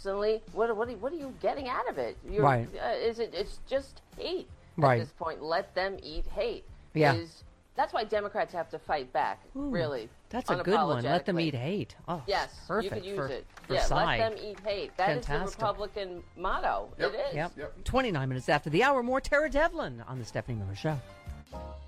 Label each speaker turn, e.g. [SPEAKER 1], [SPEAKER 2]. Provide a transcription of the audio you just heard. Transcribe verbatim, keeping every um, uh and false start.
[SPEAKER 1] personally, what what are, what are you getting out of it? You're,
[SPEAKER 2] Right.
[SPEAKER 1] Uh, is it? It's just hate
[SPEAKER 2] Right.
[SPEAKER 1] at this point. Let them eat hate.
[SPEAKER 2] Yeah.
[SPEAKER 1] Is, that's why Democrats have to fight back.
[SPEAKER 2] Ooh,
[SPEAKER 1] really.
[SPEAKER 2] That's a good one. Let them
[SPEAKER 1] unapologetically.
[SPEAKER 2] eat hate. Oh,
[SPEAKER 1] Yes,
[SPEAKER 2] perfect
[SPEAKER 1] you could use
[SPEAKER 2] for,
[SPEAKER 1] it.
[SPEAKER 2] for
[SPEAKER 1] yeah,
[SPEAKER 2] side.
[SPEAKER 1] let them eat hate. That is
[SPEAKER 2] Fantastic.
[SPEAKER 1] the Republican motto.
[SPEAKER 3] Yep.
[SPEAKER 1] It is.
[SPEAKER 2] Yep.
[SPEAKER 3] Yep.
[SPEAKER 2] twenty-nine minutes after the hour, more Tara Devlin on the Stephanie Miller Show.